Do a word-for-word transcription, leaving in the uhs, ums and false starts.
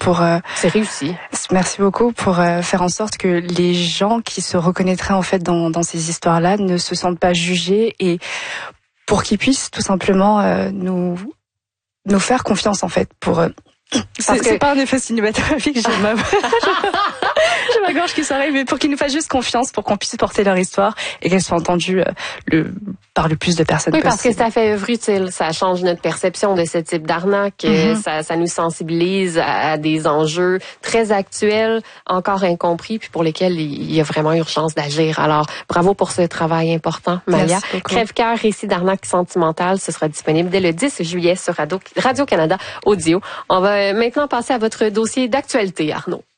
pour... Euh, C'est réussi. Merci beaucoup pour euh, faire en sorte que les gens qui se reconnaîtraient en fait dans, dans ces histoires-là ne se sentent pas jugés et pour qu'ils puissent tout simplement euh, nous nous faire confiance en fait pour euh, c'est, que... c'est pas un effet cinématographique, j'ai ma j'ai ma gorge qui s'arrive, mais pour qu'ils nous fassent juste confiance pour qu'on puisse porter leur histoire et qu'elle soit entendue euh, le par le plus de personnes oui, possible. Parce que ça fait œuvre utile, ça change notre perception de ce type d'arnaque, mm-hmm. ça, ça nous sensibilise à, à des enjeux très actuels, encore incompris, puis pour lesquels il y a vraiment urgence d'agir. Alors, bravo pour ce travail important, Maya. Crève-cœur, récit d'arnaque sentimentale, ce sera disponible dès le dix juillet sur Radio-Canada Audio. On va maintenant passer à votre dossier d'actualité, Arnaud.